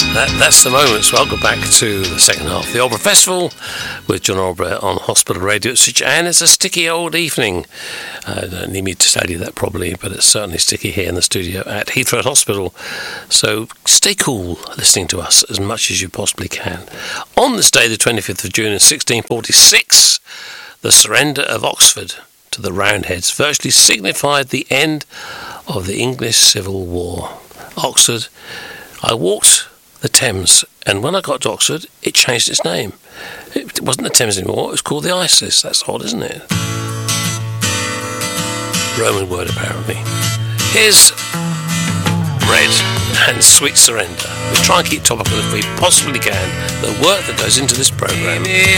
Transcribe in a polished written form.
That's the Moments. Welcome back to the second half of the Opera Festival with John Albrecht on Hospital Radio. And it's a sticky old evening. I don't need me to tell you that probably, but it's certainly sticky here in the studio at Heathrow Hospital. So stay cool listening to us as much as you possibly can. On this day, the 25th of June in 1646, the surrender of Oxford to the Roundheads virtually signified the end of the English Civil War. Oxford, I walked the Thames, and when I got to Oxford, it changed its name. It wasn't the Thames anymore, it was called the Isis. That's odd, isn't it? Roman word, apparently. Here's Red and Sweet Surrender. We try and keep topical if we possibly can the work that goes into this programme. Baby,